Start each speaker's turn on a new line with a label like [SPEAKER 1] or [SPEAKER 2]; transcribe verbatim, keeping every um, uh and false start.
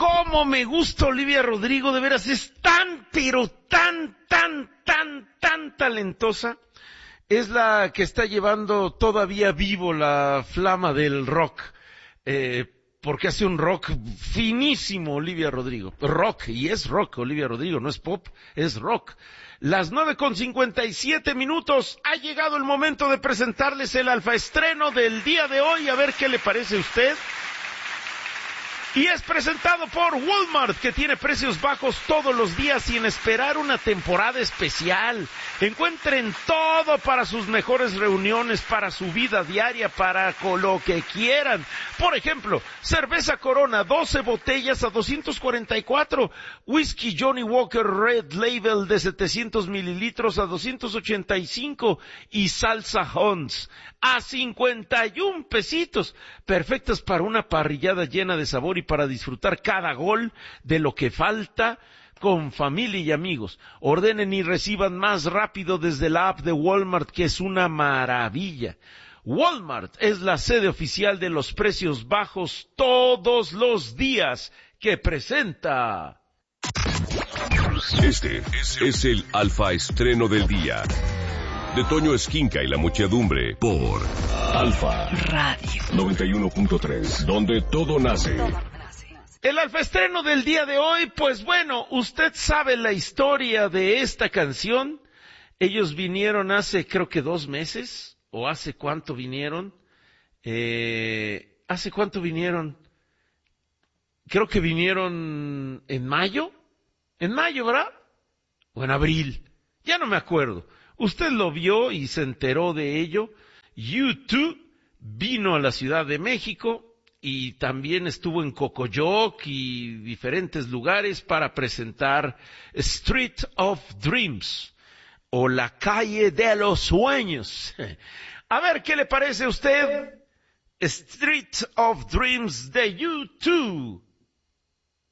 [SPEAKER 1] cómo me gusta Olivia Rodrigo, de veras es tan, pero tan, tan, tan, tan talentosa. Es la que está llevando todavía vivo la flama del rock, eh, porque hace un rock finísimo Olivia Rodrigo. Rock, y es rock Olivia Rodrigo, no es pop, es rock. Las nueve con cincuenta y siete minutos, ha llegado el momento de presentarles el alfaestreno del día de hoy, a ver qué le parece a usted. Y es presentado por Walmart, que tiene precios bajos todos los días sin esperar una temporada especial. Encuentren todo para sus mejores reuniones, para su vida diaria, para lo que quieran. Por ejemplo, cerveza Corona, doce botellas a doscientos cuarenta y cuatro. Whisky Johnny Walker Red Label de setecientos mililitros a doscientos ochenta y cinco. Y salsa Hunt's a cincuenta y un pesitos. Perfectas para una parrillada llena de sabor y para disfrutar cada gol de lo que falta con familia y amigos. Ordenen y reciban más rápido desde la app de Walmart, que es una maravilla. Walmart es la sede oficial de los precios bajos todos los días, que presenta.
[SPEAKER 2] Este es el alfaestreno del día de Toño Esquinca y la muchedumbre por Alfa Radio noventa y uno punto tres, donde todo nace.
[SPEAKER 1] El alfaestreno del día de hoy, pues bueno, usted sabe la historia de esta canción. Ellos vinieron hace creo que dos meses, o hace cuánto vinieron, eh, ¿hace cuánto vinieron? Creo que vinieron en mayo, en mayo, ¿verdad? O en abril, ya no me acuerdo. Usted lo vio y se enteró de ello. U dos vino a la Ciudad de México y también estuvo en Cocoyoc y diferentes lugares para presentar Street of Dreams, o la calle de los sueños. A ver, ¿qué le parece a usted? Street of Dreams de U dos.